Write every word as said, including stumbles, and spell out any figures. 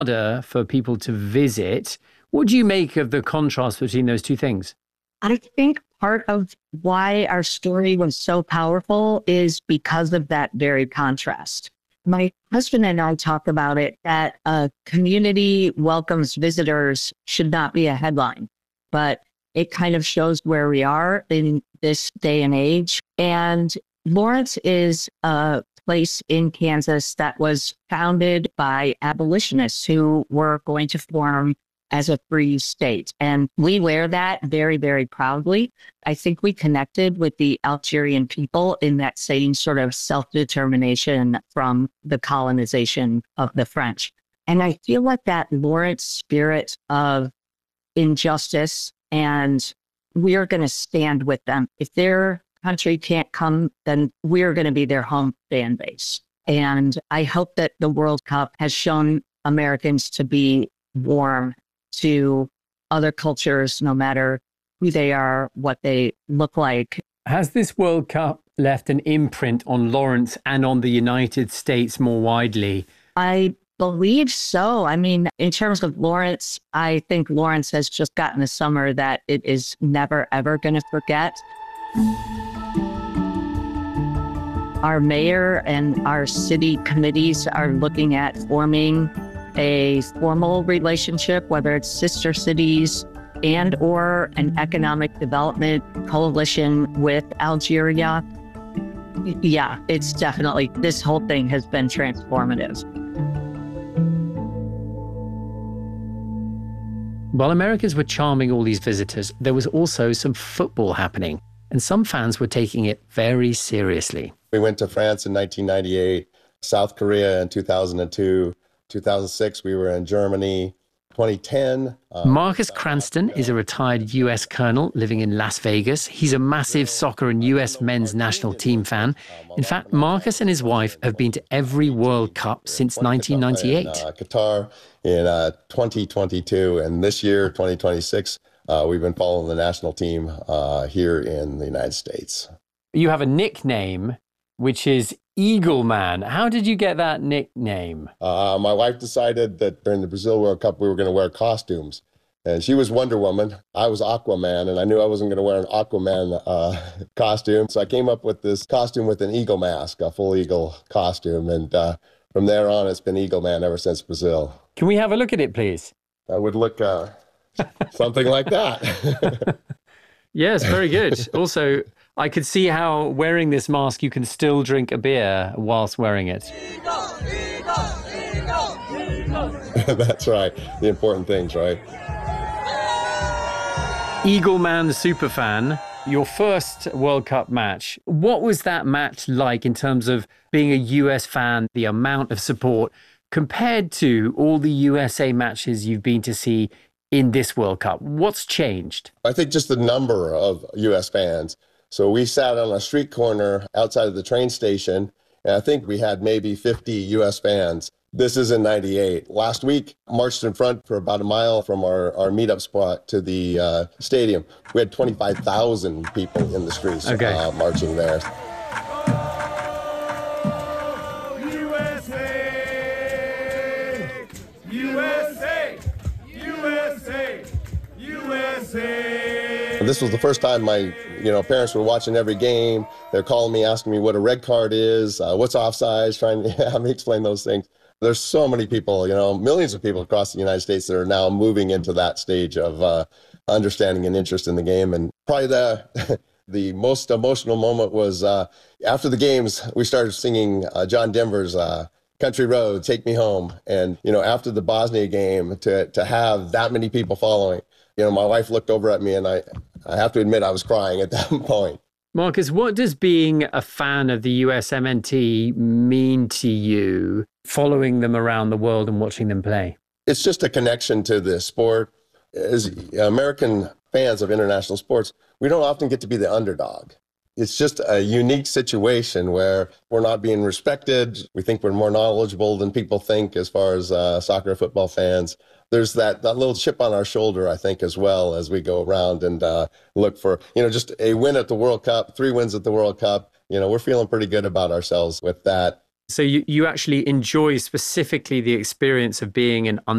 harder for people to visit. What do you make of the contrast between those two things? I think part of why our story was so powerful is because of that very contrast. My husband and I talk about it, that a community welcomes visitors should not be a headline, but it kind of shows where we are in this day and age. And Lawrence is a place in Kansas that was founded by abolitionists who were going to form as a free state. And we wear that very, very proudly. I think we connected with the Algerian people in that same sort of self-determination from the colonization of the French. And I feel like that Lawrence spirit of injustice, and we are going to stand with them. If their country can't come, then we're going to be their home fan base. And I hope that the World Cup has shown Americans to be warm to other cultures, no matter who they are, what they look like. Has this World Cup left an imprint on Lawrence and on the United States more widely? I believe so. I mean, in terms of Lawrence, I think Lawrence has just gotten a summer that it is never, ever going to forget. Our mayor and our city committees are looking at forming a formal relationship, whether it's sister cities and or an economic development coalition with Algeria. Yeah, it's definitely, this whole thing has been transformative. While Americans were charming all these visitors, there was also some football happening, and some fans were taking it very seriously. We went to France in nineteen ninety-eight, South Korea in two thousand two, two thousand six we were in Germany, twenty ten. Uh, Marcus Cranston is a retired U S colonel living in Las Vegas. He's a massive soccer and U S men's national team fan. In fact, Marcus and his wife have been to every World Cup since nineteen ninety-eight. In, uh, Qatar in uh, twenty twenty-two, and this year, twenty twenty-six, uh, we've been following the national team uh, here in the United States. You have a nickname, which is Eagle Man. How did you get that nickname? Uh, my wife decided that during the Brazil World Cup, we were going to wear costumes. And she was Wonder Woman. I was Aquaman, and I knew I wasn't going to wear an Aquaman uh, costume. So I came up with this costume with an eagle mask, a full eagle costume. And uh, from there on, it's been Eagle Man ever since Brazil. Can we have a look at it, please? I would look uh, something like that. Yes, very good. Also, I could see how wearing this mask, you can still drink a beer whilst wearing it. Eagle, eagle, eagle, eagle. That's right. The important things, right? Eagle Man superfan, your first World Cup match. What was that match like in terms of being a U S fan, the amount of support, compared to all the U S A matches you've been to see in this World Cup? What's changed? I think just the number of U S fans. So we sat on a street corner outside of the train station, and I think we had maybe fifty U S fans. This is in ninety-eight. Last week, marched in front for about a mile from our, our meetup spot to the uh, stadium. We had twenty-five thousand people in the streets okay. uh, marching there. U S A! U S A! U S A! U S A! This was the first time my you know, parents were watching every game. They're calling me, asking me what a red card is, uh, what's offsides, trying to have me explain those things. There's so many people, you know, millions of people across the United States that are now moving into that stage of uh, understanding and interest in the game. And probably the the most emotional moment was uh, after the games, we started singing uh, John Denver's uh, Country Road, Take Me Home. And, you know, after the Bosnia game, to to have that many people following, you know, my wife looked over at me, and I, I have to admit I was crying at that point. Marcus, what does being a fan of the U S M N T mean to you, following them around the world and watching them play? It's just a connection to the sport. As American fans of international sports, we don't often get to be the underdog. It's just a unique situation where we're not being respected. We think we're more knowledgeable than people think as far as uh, soccer, football fans. There's that, that little chip on our shoulder, I think, as well, as we go around and uh, look for, you know, just a win at the World Cup, three wins at the World Cup. You know, we're feeling pretty good about ourselves with that. So you, you actually enjoy specifically the experience of being an